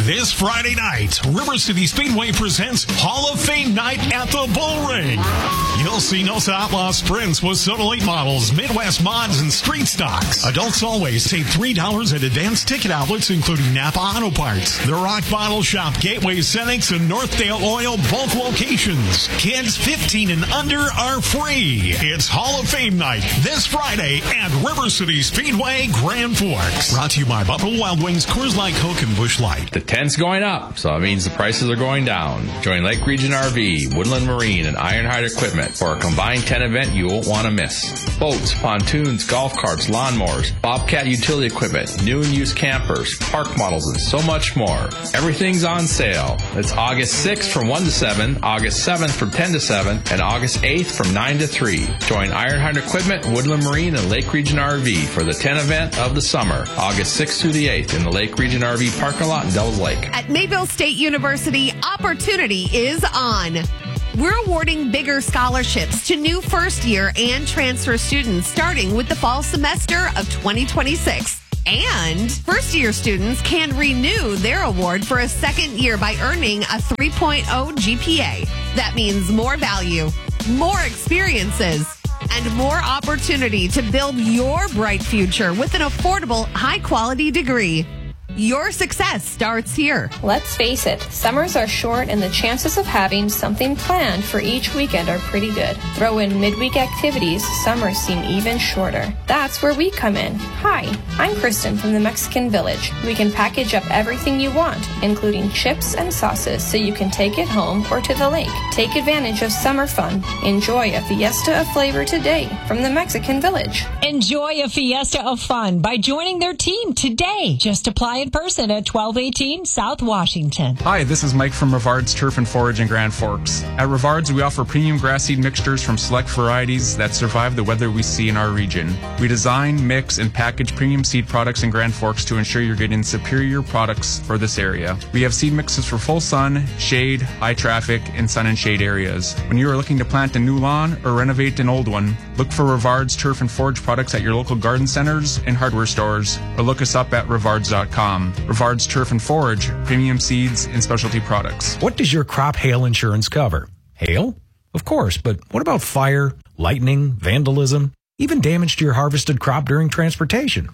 This Friday night, River City Speedway presents Hall of Fame Night at the Bull Ring. You'll see Nosa Outlaw Sprints with Soda Late models, Midwest mods, and street stocks. Adults always save $3 at advanced ticket outlets, including Napa Auto Parts, The Rock Bottle Shop, Gateway Cenex, and Northdale Oil, both locations. Kids 15 and under are free. It's Hall of Fame Night this Friday at River City Speedway, Grand Forks. Brought to you by Buffalo Wild Wings, Coors Light, Coke, and Busch Light. The tent's going up, so it means the prices are going down. Join Lake Region RV, Woodland Marine, and Ironhide Equipment for a combined tent event you won't want to miss. Boats, pontoons, golf carts, lawnmowers, Bobcat utility equipment, new and used campers, park models, and so much more. Everything's on sale. It's August 6th from 1 to 7, August 7th from 10 to 7, and August 8th from 9 to 3. Join Ironhide Equipment, Woodland Marine, and Lake Region RV for the tent event of the summer, August 6th through the 8th in the Lake Region RV parking lot in Devils Lake. At Mayville State University, opportunity is on. We're awarding bigger scholarships to new first-year and transfer students starting with the fall semester of 2026. And first-year students can renew their award for a second year by earning a 3.0 GPA. That means more value, more experiences, and more opportunity to build your bright future with an affordable, high-quality degree. Your success starts here. Let's face it, summers are short and the chances of having something planned for each weekend are pretty good. Throw in midweek activities, summers seem even shorter. That's where we come in. Hi, I'm Kristen from the Mexican Village. We can package up everything you want, including chips and sauces, so you can take it home or to the lake. Take advantage of summer fun. Enjoy a fiesta of flavor today from the Mexican Village. Enjoy a fiesta of fun by joining their team today. Just apply in person at 1218 South Washington. Hi, this is Mike from Rivard's Turf and Forage in Grand Forks. At Rivard's, we offer premium grass seed mixtures from select varieties that survive the weather we see in our region. We design, mix, and package premium seed products in Grand Forks to ensure you're getting superior products for this area. We have seed mixes for full sun, shade, high traffic, and sun and shade areas. When you are looking to plant a new lawn or renovate an old one, look for Rivard's Turf and Forage products at your local garden centers and hardware stores, or look us up at rivards.com. Rivard's Turf and Forage, premium seeds and specialty products. What does your crop hail insurance cover? Hail? Of course, but what about fire, lightning, vandalism, even damage to your harvested crop during transportation?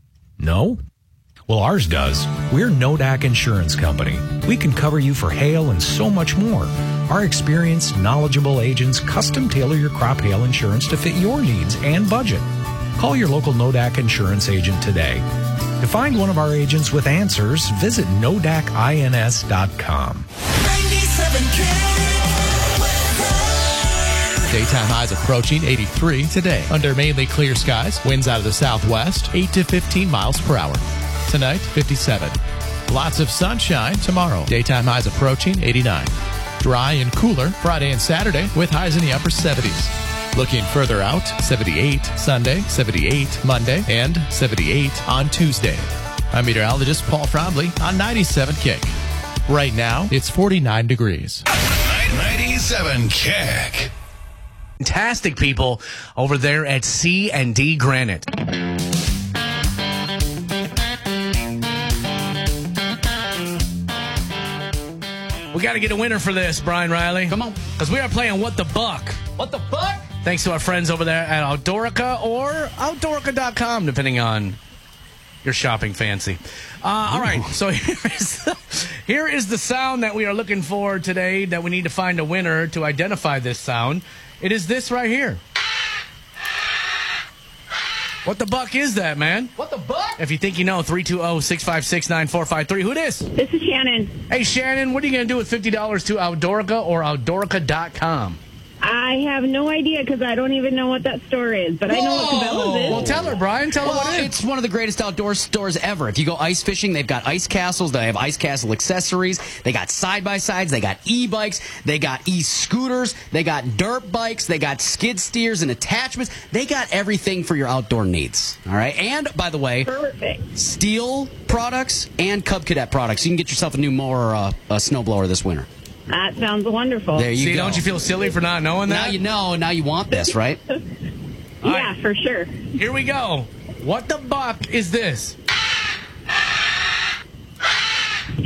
No? Well, ours does. We're Nodak Insurance Company. We can cover you for hail and so much more. Our experienced, knowledgeable agents custom tailor your crop hail insurance to fit your needs and budget. Call your local Nodak Insurance agent today. To find one of our agents with answers, visit nodacins.com. Daytime highs approaching 83 today. Under mainly clear skies, winds out of the southwest, 8 to 15 miles per hour. Tonight, 57. Lots of sunshine tomorrow. Daytime highs approaching 89. Dry and cooler Friday and Saturday with highs in the upper 70s. Looking further out, 78 Sunday, 78 Monday, and 78 on Tuesday. I'm meteorologist Paul Frombley on 97 Kick. Right now, it's 49 degrees. 97 Kick. Fantastic people over there at C&D Granite. We got to get a winner for this, Brian Riley. Come on. Because we are playing What the Buck. What the buck? Thanks to our friends over there at Outdoorica or Outdoorica.com, depending on your shopping fancy. All right, so here is the sound that we are looking for today that we need to find a winner to identify this sound. It is this right here. What the buck is that, man? What the buck? If you think you know, 320-656-9453. Who this? This is Shannon. Hey, Shannon, what are you going to do with $50 to Outdoorica or Outdoorica.com? I have no idea because I don't even know what that store is, but I know what Cabela's is. Well, tell her, Brian. Tell her what it is. It's one of the greatest outdoor stores ever. If you go ice fishing, they've got ice castles. They have ice castle accessories. They got side-by-sides. They got e-bikes. They got e-scooters. They got dirt bikes. They got skid steers and attachments. They got everything for your outdoor needs. All right? And, by the way, Perfect. Steel products and Cub Cadet products. You can get yourself a new mower or a snowblower this winter. That sounds wonderful. There you See, go. don't you feel silly for not knowing that? Now you know, and now you want this, right? Yeah, for sure. Here we go. What the buck is this?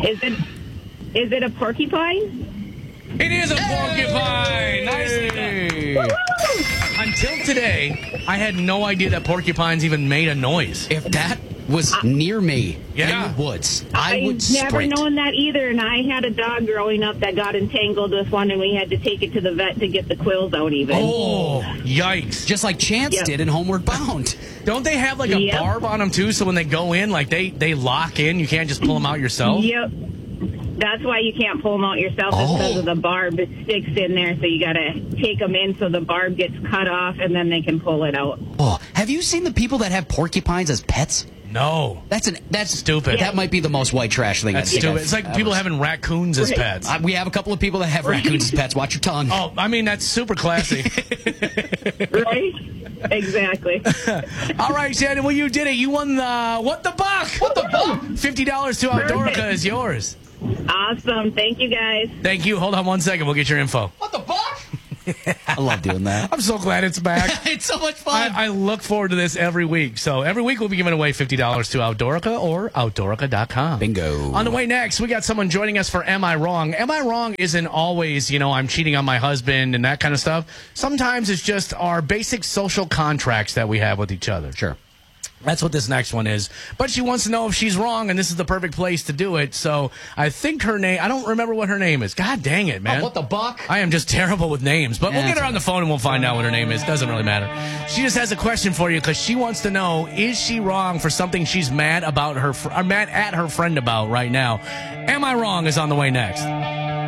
Is it a porcupine? It is a porcupine. Nicely done. Until today, I had no idea that porcupines even made a noise. If that was near me in Yeah. the woods, I would never sprint. known that either, and I had a dog growing up that got entangled with one, and we had to take it to the vet to get the quills out even. Oh, yikes. Just like Chance Yep. did in Homeward Bound. Don't they have like a Yep. barb on them too? So when they go in, like they lock in. You can't just pull them out yourself. Yep. That's why you can't pull them out yourself, is because of the barb. It sticks in there, so you got to take them in so the barb gets cut off, and then they can pull it out. Oh, have you seen the people that have porcupines as pets? No. That's stupid. That might be the most white trash thing. That's I think stupid. I've It's like ever people seen. having raccoons as pets. We have a couple of people that have raccoons as pets. Watch your tongue. Oh, I mean, that's super classy. Right? Exactly. All right, Shannon, well, you did it. You won the What the Buck? What the Buck? $50 to Outdoorica Perfect. is yours. Awesome. Thank you, guys. Thank you. Hold on 1 second. We'll get your info. What the fuck? I love doing that. I'm so glad it's back. It's so much fun. I look forward to this every week. So every week we'll be giving away $50 to Outdoorica or Outdoorica.com. Bingo. On the way next, we got someone joining us for Am I Wrong? Am I Wrong isn't always, I'm cheating on my husband and that kind of stuff. Sometimes it's just our basic social contracts that we have with each other. Sure. That's what this next one is. But she wants to know if she's wrong, and this is the perfect place to do it. So I think her name, I don't remember what her name is. God dang it, man. Oh, what the buck? I am just terrible with names. But we'll Yeah, get her on the phone and we'll find out what her name is. Doesn't really matter. She just has a question for you because she wants to know, is she wrong for something she's mad about or mad at her friend about right now? Am I Wrong is on the way next.